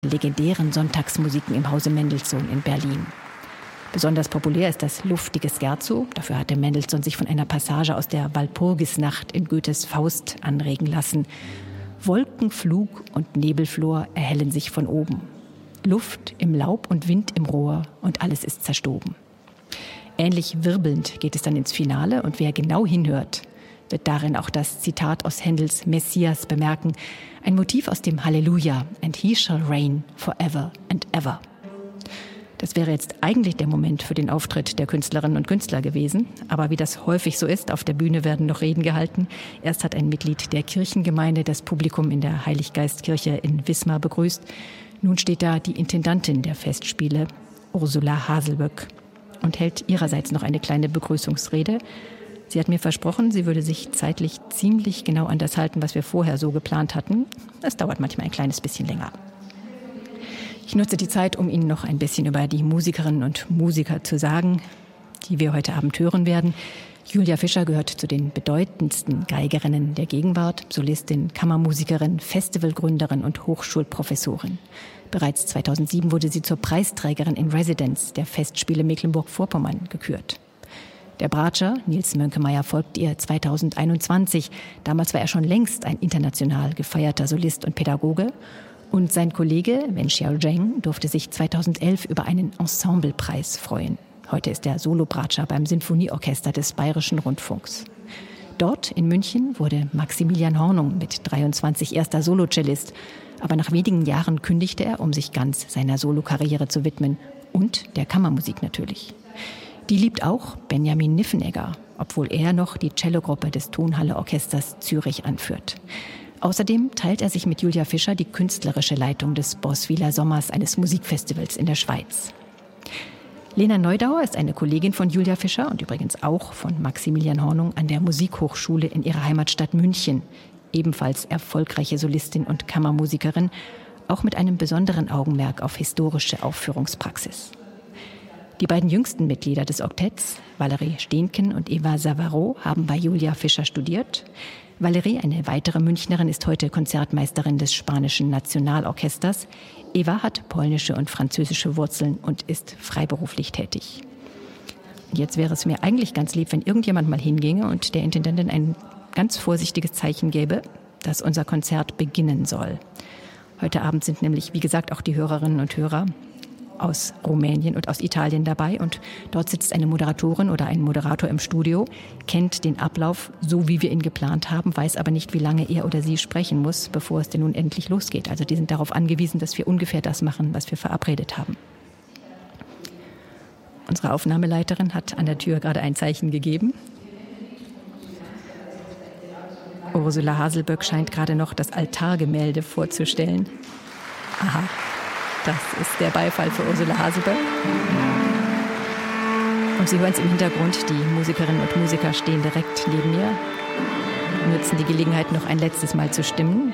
legendären Sonntagsmusiken im Hause Mendelssohn in Berlin. Besonders populär ist das luftige Scherzo. Dafür hatte Mendelssohn sich von einer Passage aus der Walpurgisnacht in Goethes Faust anregen lassen. Wolkenflug und Nebelflor erhellen sich von oben. Luft im Laub und Wind im Rohr und alles ist zerstoben. Ähnlich wirbelnd geht es dann ins Finale und wer genau hinhört, wird darin auch das Zitat aus Händels Messias bemerken, ein Motiv aus dem Halleluja, and he shall reign forever and ever. Das wäre jetzt eigentlich der Moment für den Auftritt der Künstlerinnen und Künstler gewesen. Aber wie das häufig so ist, auf der Bühne werden noch Reden gehalten. Erst hat ein Mitglied der Kirchengemeinde das Publikum in der Heiliggeistkirche in Wismar begrüßt. Nun steht da die Intendantin der Festspiele, Ursula Haselböck, und hält ihrerseits noch eine kleine Begrüßungsrede. Sie hat mir versprochen, sie würde sich zeitlich ziemlich genau an das halten, was wir vorher so geplant hatten. Das dauert manchmal ein kleines bisschen länger. Ich nutze die Zeit, um Ihnen noch ein bisschen über die Musikerinnen und Musiker zu sagen, die wir heute Abend hören werden. Julia Fischer gehört zu den bedeutendsten Geigerinnen der Gegenwart, Solistin, Kammermusikerin, Festivalgründerin und Hochschulprofessorin. Bereits 2007 wurde sie zur Preisträgerin in Residence der Festspiele Mecklenburg-Vorpommern gekürt. Der Bratscher, Nils Mönkemeyer, folgt ihr 2021. Damals war er schon längst ein international gefeierter Solist und Pädagoge. Und sein Kollege Wen Xiaozheng durfte sich 2011 über einen Ensemblepreis freuen. Heute ist er Solobratscher beim Sinfonieorchester des Bayerischen Rundfunks. Dort in München wurde Maximilian Hornung mit 23 erster Solocellist. Aber nach wenigen Jahren kündigte er, um sich ganz seiner Solokarriere zu widmen. Und der Kammermusik natürlich. Die liebt auch Benjamin Niffenegger, obwohl er noch die Cellogruppe des Tonhalle-Orchesters Zürich anführt. Außerdem teilt er sich mit Julia Fischer die künstlerische Leitung des Boswiler Sommers, eines Musikfestivals in der Schweiz. Lena Neudauer ist eine Kollegin von Julia Fischer und übrigens auch von Maximilian Hornung an der Musikhochschule in ihrer Heimatstadt München. Ebenfalls erfolgreiche Solistin und Kammermusikerin, auch mit einem besonderen Augenmerk auf historische Aufführungspraxis. Die beiden jüngsten Mitglieder des Oktetts, Valerie Stehnken und Eva Savaro, haben bei Julia Fischer studiert. Valerie, eine weitere Münchnerin, ist heute Konzertmeisterin des Spanischen Nationalorchesters. Eva hat polnische und französische Wurzeln und ist freiberuflich tätig. Und jetzt wäre es mir eigentlich ganz lieb, wenn irgendjemand mal hinginge und der Intendantin ein ganz vorsichtiges Zeichen gäbe, dass unser Konzert beginnen soll. Heute Abend sind nämlich, wie gesagt, auch die Hörerinnen und Hörer aus Rumänien und aus Italien dabei. Und dort sitzt eine Moderatorin oder ein Moderator im Studio, kennt den Ablauf so, wie wir ihn geplant haben, weiß aber nicht, wie lange er oder sie sprechen muss, bevor es denn nun endlich losgeht. Also die sind darauf angewiesen, dass wir ungefähr das machen, was wir verabredet haben. Unsere Aufnahmeleiterin hat an der Tür gerade ein Zeichen gegeben. Ursula Haselböck scheint gerade noch das Altargemälde vorzustellen. Aha. Das ist der Beifall für Ursula Haselböck. Und Sie hören es im Hintergrund, die Musikerinnen und Musiker stehen direkt neben mir, nutzen die Gelegenheit, noch ein letztes Mal zu stimmen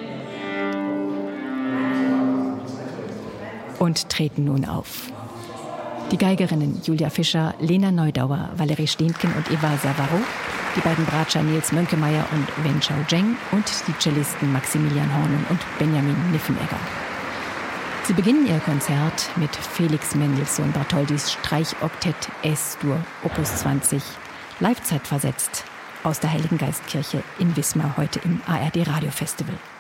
und treten nun auf. Die Geigerinnen Julia Fischer, Lena Neudauer, Valerie Stehnken und Eva Savaro, die beiden Bratscher Nils Mönkemeyer und Wen Xiaozheng und die Cellisten Maximilian Hornung und Benjamin Niffenegger. Sie beginnen ihr Konzert mit Felix Mendelssohn Bartholdys Streichoktett S-Dur, Opus 20, live zeitversetzt aus der Heiligen Geistkirche in Wismar, heute im ARD Radio Festival.